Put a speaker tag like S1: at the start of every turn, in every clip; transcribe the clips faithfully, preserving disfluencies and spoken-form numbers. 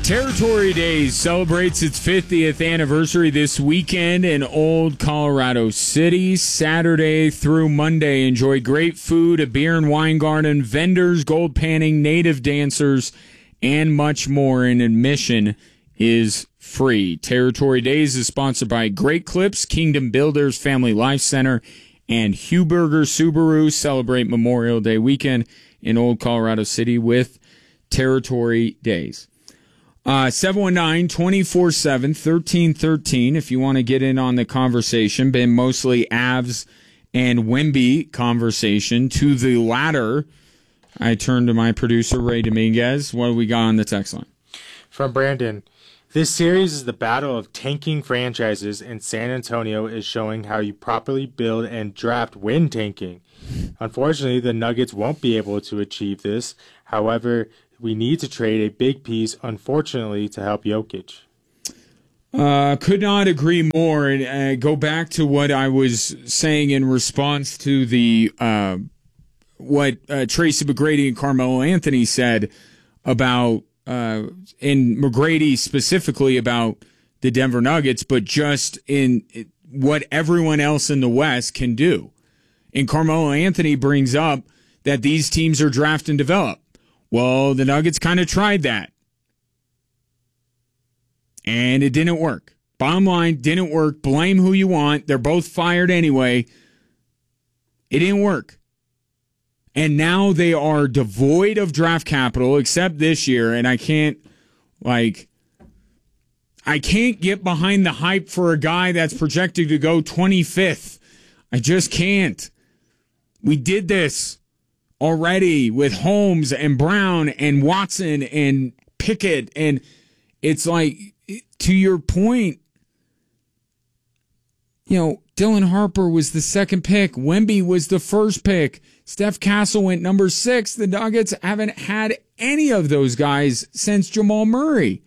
S1: Territory Days celebrates its fiftieth anniversary this weekend in Old Colorado City. Saturday through Monday, enjoy great food, a beer and wine garden, vendors, gold panning, native dancers, and much more. And admission is free. Territory Days is sponsored by Great Clips, Kingdom Builders, Family Life Center, and Huberger Subaru. Celebrate Memorial Day weekend in Old Colorado City with Territory Days. Uh, seven one nine, two four seven, one three one three if you want to get in on the conversation. Been mostly Avs and Wemby conversation. To the latter, I turn to my producer, Ray Dominguez. What do we got on the text line?
S2: From Brandon, this series is the battle of tanking franchises, and San Antonio is showing how you properly build and draft when tanking. Unfortunately, the Nuggets won't be able to achieve this. However, we need to trade a big piece, unfortunately, to help Jokic.
S1: Uh, could not agree more. And uh, go back to what I was saying in response to the uh, what uh, Tracy McGrady and Carmelo Anthony said about, uh, and McGrady specifically about the Denver Nuggets, but just in what everyone else in the West can do. And Carmelo Anthony brings up that these teams are draft and develop. Well, the Nuggets kind of tried that. And it didn't work. Bottom line, didn't work. Blame who you want. They're both fired anyway. It didn't work. And now they are devoid of draft capital, except this year. And I can't, like, I can't get behind the hype for a guy that's projected to go twenty-fifth. I just can't. We did this already with Holmes and Brown and Watson and Pickett. And it's like, to your point, you know, Dylan Harper was the second pick. Wemby was the first pick. Steph Castle went number six. The Nuggets haven't had any of those guys since Jamal Murray.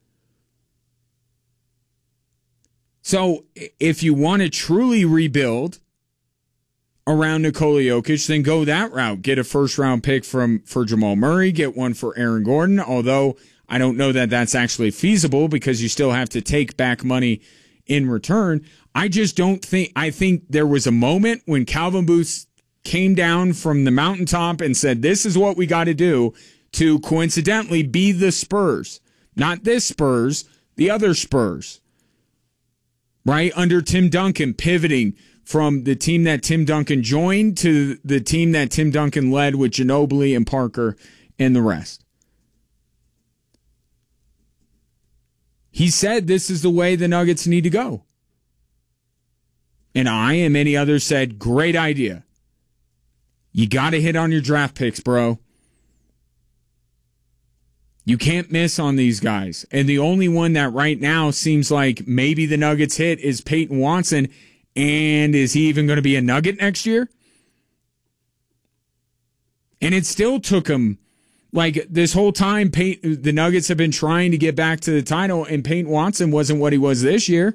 S1: So if you want to truly rebuild around Nikola Jokic, then go that route. Get a first-round pick from for Jamal Murray. Get one for Aaron Gordon, although I don't know that that's actually feasible because you still have to take back money in return. I just don't think – I think there was a moment when Calvin Booth came down from the mountaintop and said, this is what we got to do to coincidentally be the Spurs. Not this Spurs, the other Spurs. Right? Under Tim Duncan, pivoting from the team that Tim Duncan joined to the team that Tim Duncan led with Ginobili and Parker and the rest. He said this is the way the Nuggets need to go. And I and many others said, great idea. You got to hit on your draft picks, bro. You can't miss on these guys. And the only one that right now seems like maybe the Nuggets hit is Peyton Watson. And is he even going to be a Nugget next year? And it still took him, like, this whole time, Peyton, the Nuggets have been trying to get back to the title, and Peyton Watson wasn't what he was this year.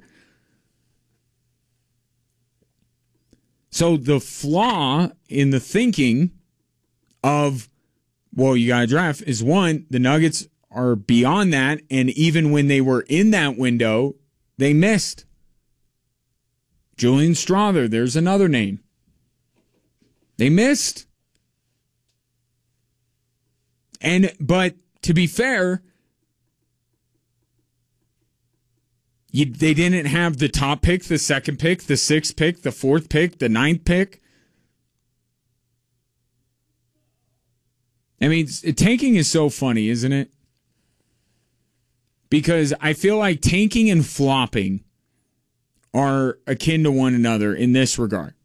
S1: So the flaw in the thinking of, well, you got to draft is, one, the Nuggets are beyond that, and even when they were in that window, they missed. Julian Strother, there's another name. They missed. And but to be fair, you, they didn't have the top pick, the second pick, the sixth pick, the fourth pick, the ninth pick. I mean, tanking is so funny, isn't it? Because I feel like tanking and flopping are akin to one another in this regard.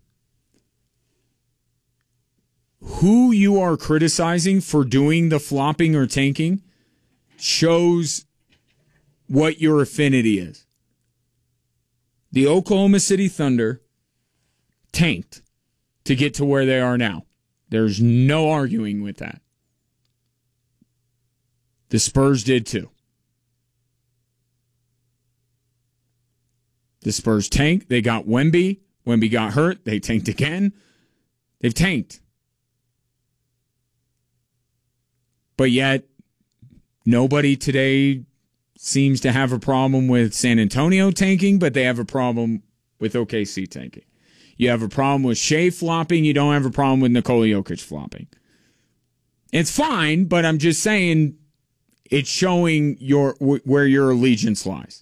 S1: Who you are criticizing for doing the flopping or tanking shows what your affinity is. The Oklahoma City Thunder tanked to get to where they are now. There's no arguing with that. The Spurs did too. The Spurs tanked. They got Wemby. Wemby got hurt. They tanked again. They've tanked. But yet, Nobody today seems to have a problem with San Antonio tanking, but they have a problem with O K C tanking. You have a problem with Shea flopping. You don't have a problem with Nikola Jokic flopping. It's fine, but I'm just saying it's showing your where your allegiance lies.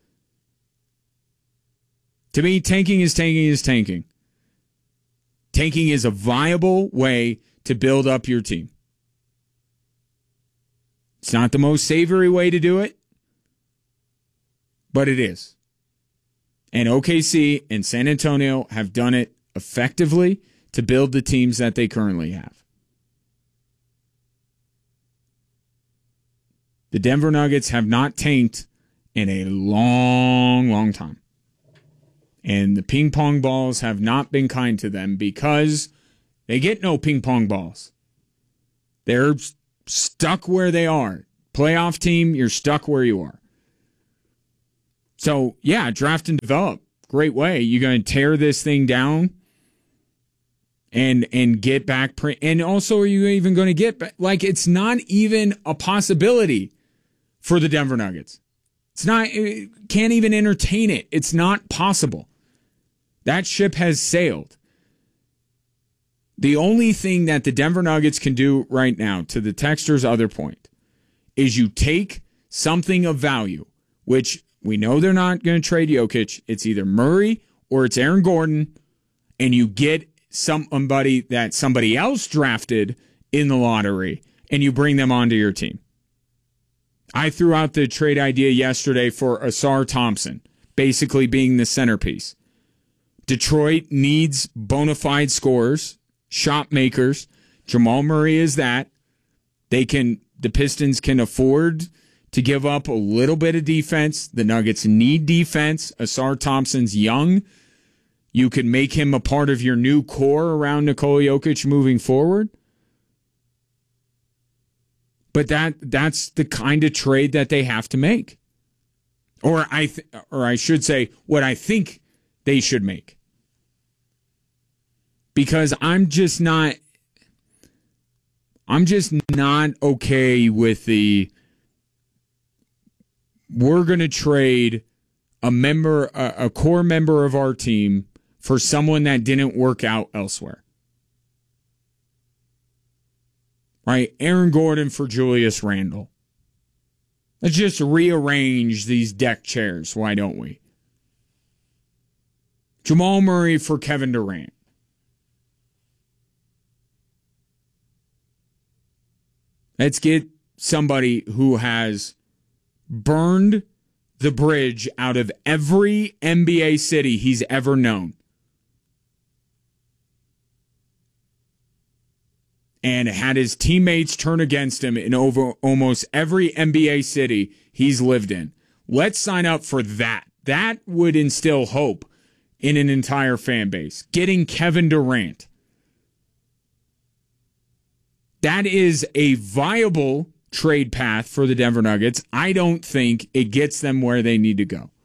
S1: To me, tanking is tanking is tanking. Tanking is a viable way to build up your team. It's not the most savory way to do it, but it is. And O K C and San Antonio have done it effectively to build the teams that they currently have. The Denver Nuggets have not tanked in a long, long time. And the ping pong balls have not been kind to them because they get no ping pong balls. They're stuck where they are. Playoff team, you're stuck where you are. So, yeah, draft and develop. Great way. You're going to tear this thing down and and get back. Pre- and also, are you even going to get back? Like, it's not even a possibility for the Denver Nuggets. It's not, it can't even entertain it. It's not possible. That ship has sailed. The only thing that the Denver Nuggets can do right now, to the texter's other point, is you take something of value, which we know they're not going to trade Jokic. It's either Murray or it's Aaron Gordon, and you get somebody that somebody else drafted in the lottery, and you bring them onto your team. I threw out the trade idea yesterday for Asar Thompson, basically being the centerpiece. Detroit needs bona fide scorers, shot makers. Jamal Murray is that. They can, the Pistons can afford to give up a little bit of defense. The Nuggets need defense. Asar Thompson's young. You can make him a part of your new core around Nikola Jokic moving forward. But that that's the kind of trade that they have to make. Or I th- or I should say what I think they should make. Because I'm just not I'm just not okay with the we're going to trade a member a, a core member of our team for someone that didn't work out elsewhere. Right? Aaron Gordon for Julius Randle. Let's just rearrange these deck chairs, why don't we? Jamal Murray for Kevin Durant. Let's get somebody who has burned the bridge out of every N B A city he's ever known. And had his teammates turn against him in over almost every N B A city he's lived in. Let's sign up for that. That would instill hope in an entire fan base. Getting Kevin Durant. That is a viable trade path for the Denver Nuggets. I don't think it gets them where they need to go.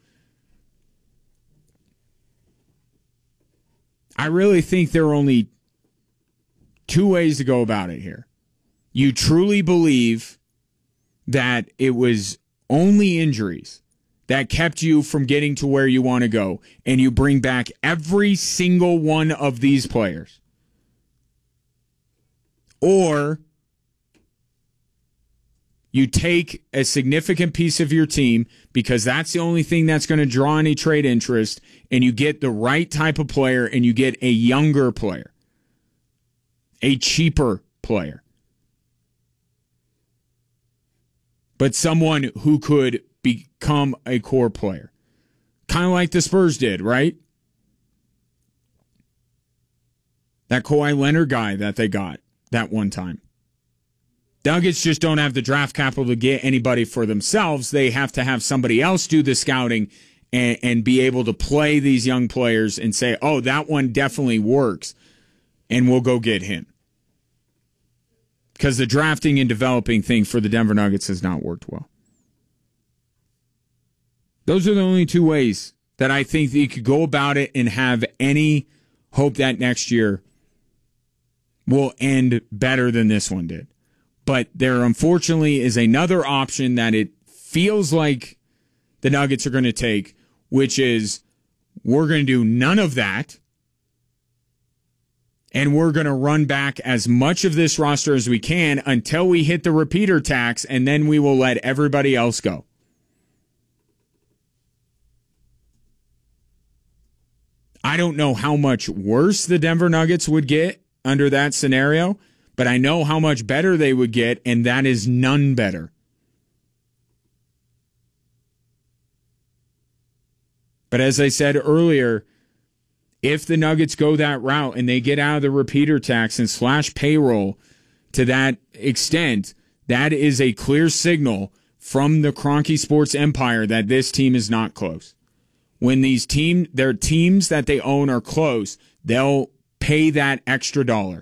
S1: I really think there are only two ways to go about it here. You truly believe that it was only injuries that kept you from getting to where you want to go, and you bring back every single one of these players. Or you take a significant piece of your team, because that's the only thing that's going to draw any trade interest, and you get the right type of player, and you get a younger player, a cheaper player, but someone who could become a core player. Kind of like the Spurs did, right? That Kawhi Leonard guy that they got that one time. Nuggets just don't have the draft capital to get anybody for themselves. They have to have somebody else do the scouting and, and be able to play these young players and say, oh, that one definitely works, and we'll go get him. Because the drafting and developing thing for the Denver Nuggets has not worked well. Those are the only two ways that I think that you could go about it and have any hope that next year will end better than this one did. But there unfortunately is another option that it feels like the Nuggets are going to take, which is we're going to do none of that, and we're going to run back as much of this roster as we can until we hit the repeater tax, and then we will let everybody else go. I don't know how much worse the Denver Nuggets would get under that scenario, but I know how much better they would get, and that is none better. But as I said earlier, if the Nuggets go that route and they get out of the repeater tax and slash payroll to that extent, that is a clear signal from the Kroenke Sports empire that this team is not close. When these team, their teams that they own are close, they'll pay that extra dollar.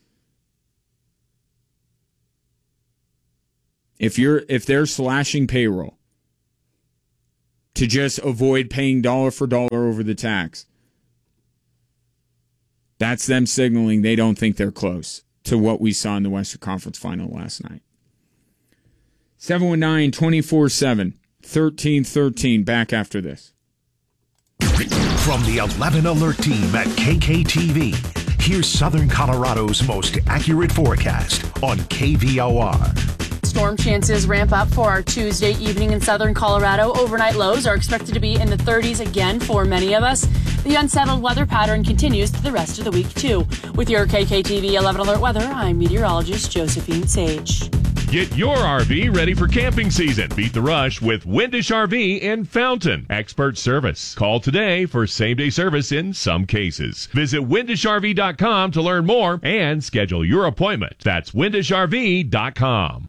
S1: If you're if they're slashing payroll to just avoid paying dollar for dollar over the tax, that's them signaling they don't think they're close to what we saw in the Western Conference Final last night. seven one nine, two four seven, one three one three. Back after this.
S3: From the eleven Alert team at K K T V, here's Southern Colorado's most accurate forecast on K V O R.
S4: Storm chances ramp up for our Tuesday evening in southern Colorado. Overnight lows are expected to be in the thirties again for many of us. The unsettled weather pattern continues through the rest of the week, too. With your K K T V eleven Alert weather, I'm meteorologist Josephine Sage.
S5: Get your R V ready for camping season. Beat the rush with Windish R V in Fountain. Expert service. Call today for same-day service in some cases. Visit windish R V dot com to learn more and schedule your appointment. That's windish R V dot com.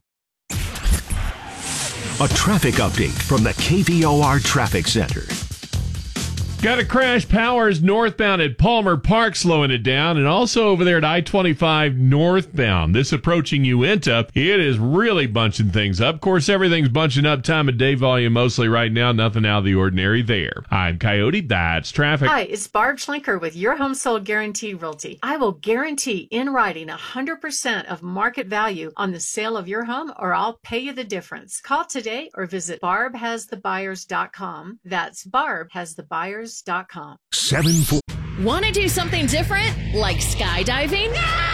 S3: A traffic update from the K V O R Traffic Center.
S5: Got a crash. Powers northbound at Palmer Park slowing it down, and also over there at I twenty-five northbound. This approaching Uinta, it is really bunching things up. Of course, everything's bunching up. Time of day volume mostly right now. Nothing out of the ordinary there. I'm Coyote. That's traffic.
S6: Hi, it's Barb Schlenker with Your Home Sold Guarantee Realty. I will guarantee in writing one hundred percent of market value on the sale of your home, or I'll pay you the difference. Call today or visit barb has the buyers dot com. That's barb has the buyers dot com.
S3: Seven four.
S7: Want to do something different, like skydiving?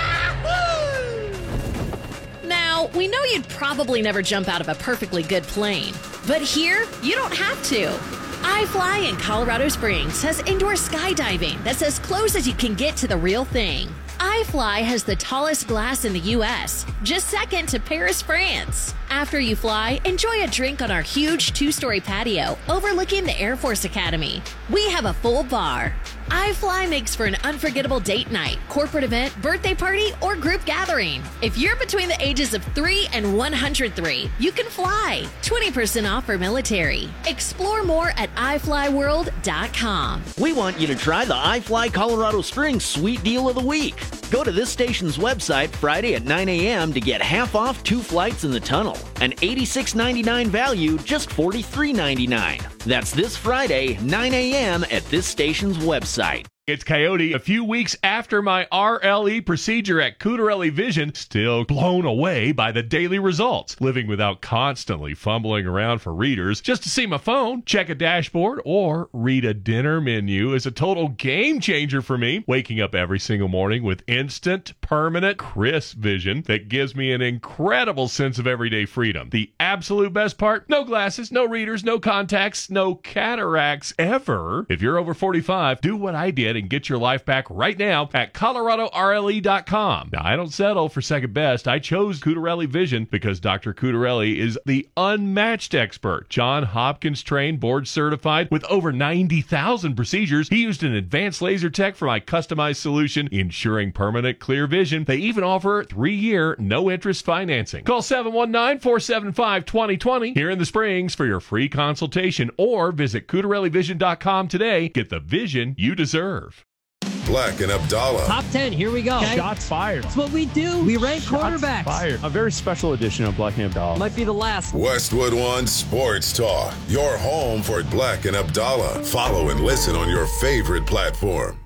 S7: Now, we know you'd probably never jump out of a perfectly good plane, but here, you don't have to. iFly in Colorado Springs has indoor skydiving that's as close as you can get to the real thing. iFly has the tallest glass in the U S, just second to Paris, France. After you fly, enjoy a drink on our huge two-story patio overlooking the Air Force Academy. We have a full bar. iFly makes for an unforgettable date night, corporate event, birthday party, or group gathering. If you're between the ages of three and one hundred three, you can fly. twenty percent off for military. Explore more at i fly world dot com.
S8: We want you to try the iFly Colorado Springs Sweet Deal of the Week. Go to this station's website Friday at nine a.m. to get half off two flights in the tunnel. An eighty-six ninety-nine value, just forty-three ninety-nine. That's this Friday, nine a.m. at this station's website.
S5: It's Coyote. A few weeks after my R L E procedure at Cutarelli Vision, still blown away by the daily results. Living without constantly fumbling around for readers just to see my phone, check a dashboard, or read a dinner menu is a total game changer for me. Waking up every single morning with instant, permanent, crisp vision that gives me an incredible sense of everyday freedom. The absolute best part? No glasses, no readers, no contacts, no cataracts ever. If you're over forty-five, do what I did and get your life back right now at colorado R L E dot com. Now, I don't settle for second best. I chose Cutarelli Vision because Doctor Cutarelli is the unmatched expert. John Hopkins trained, board certified with over ninety thousand procedures. He used an advanced laser tech for my customized solution, ensuring permanent clear vision. They even offer three-year no-interest financing. Call seven one nine, four seven five, two zero two zero here in the Springs for your free consultation, or visit Cutarelli Vision dot com today. Get the vision you deserve.
S9: Black and Abdallah.
S10: Top ten, here we go.
S11: Okay. Shots fired.
S10: That's what we do. We rank
S11: Shots
S10: quarterbacks.
S11: Fired. A very special edition of Black and Abdallah.
S10: Might be the last.
S9: Westwood One Sports Talk. Your home for Black and Abdallah. Follow and listen on your favorite platform.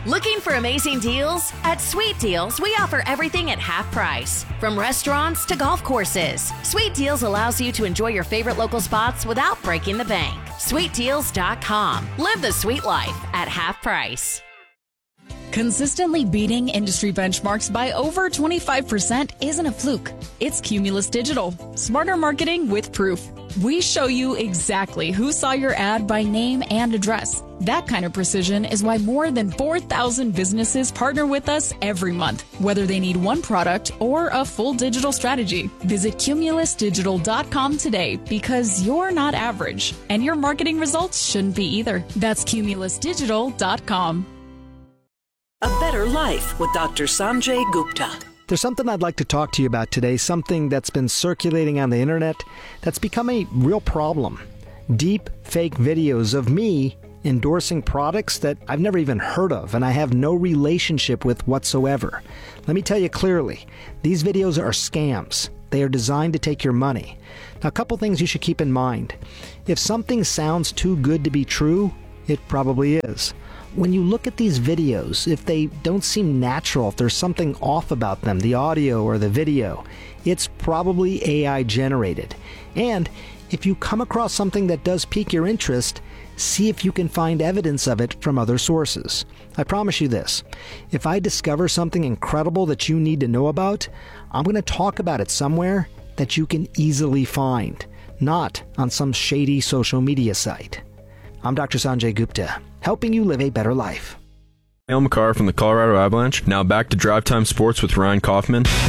S7: Looking for amazing deals? At Sweet Deals, we offer everything at half price. From restaurants to golf courses, Sweet Deals allows you to enjoy your favorite local spots without breaking the bank. sweet deals dot com. Live the sweet life at half price.
S12: Consistently beating industry benchmarks by over twenty-five percent isn't a fluke. It's Cumulus Digital. Smarter marketing with proof. We show you exactly who saw your ad by name and address. That kind of precision is why more than four thousand businesses partner with us every month, whether they need one product or a full digital strategy. Visit cumulus digital dot com today because you're not average, and your marketing results shouldn't be either. That's cumulus digital dot com.
S13: A Better Life with Doctor Sanjay Gupta.
S14: There's something I'd like to talk to you about today, something that's been circulating on the internet that's become a real problem. Deep fake videos of me endorsing products that I've never even heard of and I have no relationship with whatsoever. Let me tell you clearly, these videos are scams. They are designed to take your money. Now, a couple things you should keep in mind. If something sounds too good to be true, it probably is. When you look at these videos, if they don't seem natural, if there's something off about them, the audio or the video, it's probably A I generated. And if you come across something that does pique your interest, see if you can find evidence of it from other sources. I promise you this, if I discover something incredible that you need to know about, I'm going to talk about it somewhere that you can easily find, not on some shady social media site. I'm Doctor Sanjay Gupta, helping you live a better life.
S15: Dale McCarr from the Colorado Avalanche. Now back to Drive Time Sports with Ryan Kaufman